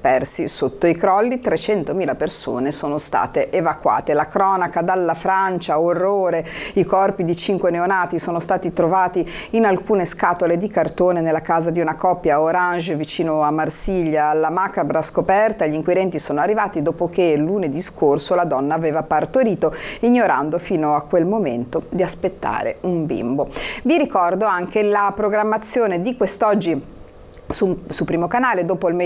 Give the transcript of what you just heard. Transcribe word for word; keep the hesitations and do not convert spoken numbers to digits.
dispersi sotto i crolli. trecentomila persone sono state evacuate. La cronaca dalla Francia, orrore, i corpi di cinque neonati sono stati trovati in alcune scatole di cartone nella casa di una coppia a Orange, vicino a Marsiglia. Alla macabra scoperta gli inquirenti sono arrivati dopo che lunedì scorso la donna aveva partorito, ignorando fino a quel momento di aspettare un bimbo. Vi ricordo anche la programmazione di quest'oggi su, su Primo Canale. Dopo il